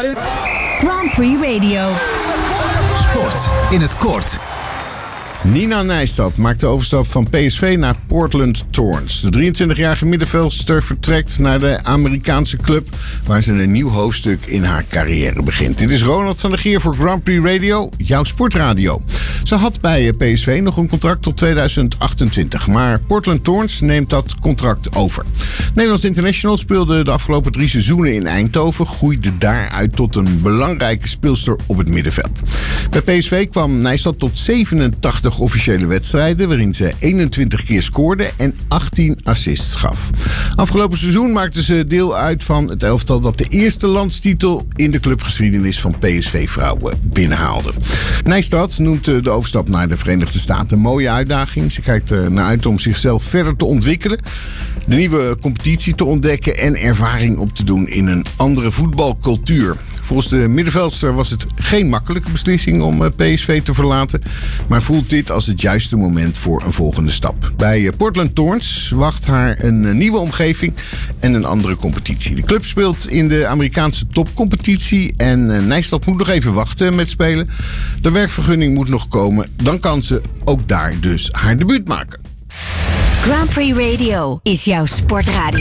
everybody. Grand Prix Radio. Sport in het kort. Nina Nijstad maakt de overstap van PSV naar Portland Thorns. De 23-jarige middenveldster vertrekt naar de Amerikaanse club, waar ze een nieuw hoofdstuk in haar carrière begint. Dit is Ronald van der Gier voor Grand Prix Radio, jouw sportradio. Ze had bij PSV nog een contract tot 2028, maar Portland Thorns neemt dat contract over. Nederlands International speelde de afgelopen 3 seizoenen in Eindhoven, groeide daaruit tot een belangrijke speelster op het middenveld. Bij PSV kwam Nijstad tot 87 officiële wedstrijden, waarin ze 21 keer scoorde en 18 assists gaf. Afgelopen seizoen maakte ze deel uit van het elftal dat de eerste landstitel in de clubgeschiedenis van PSV-vrouwen binnenhaalde. Nijstad noemt de overstap naar de Verenigde Staten een mooie uitdaging. Ze kijkt er naar uit om zichzelf verder te ontwikkelen, de nieuwe competitie te ontdekken en ervaring op te doen in een andere voetbalcultuur. Volgens de middenveldster was het geen makkelijke beslissing om PSV te verlaten, maar voelt dit als het juiste moment voor een volgende stap. Bij Portland Thorns wacht haar een nieuwe omgeving en een andere competitie. De club speelt in de Amerikaanse topcompetitie en Nijstad moet nog even wachten met spelen. De werkvergunning moet nog komen, dan kan ze ook daar dus haar debuut maken. Grand Prix Radio is jouw sportradio.